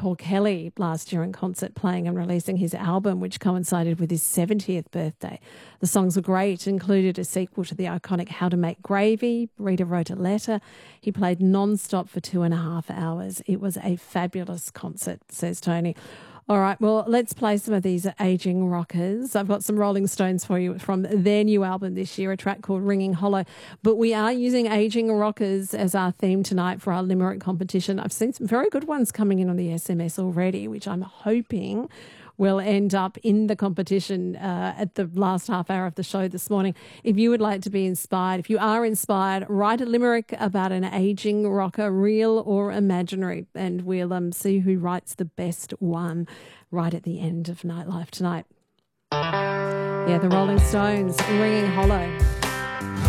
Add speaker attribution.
Speaker 1: Paul Kelly last year in concert, playing and releasing his album, which coincided with his 70th birthday. The songs were great, included a sequel to the iconic How to Make Gravy, Rita Wrote a Letter. He played non-stop for 2.5 hours. It was a fabulous concert, says Tony. All right, well, let's play some of these aging rockers. I've got some Rolling Stones for you from their new album this year, a track called Ringing Hollow. But we are using aging rockers as our theme tonight for our Limerick competition. I've seen some very good ones coming in on the SMS already, which I'm hoping will end up in the competition at the last half hour of the show this morning. If you would like to be inspired, if you are inspired, write a limerick about an aging rocker, real or imaginary, and we'll see who writes the best one right at the end of Nightlife tonight. Yeah, the Rolling Stones, Ringing Hollow.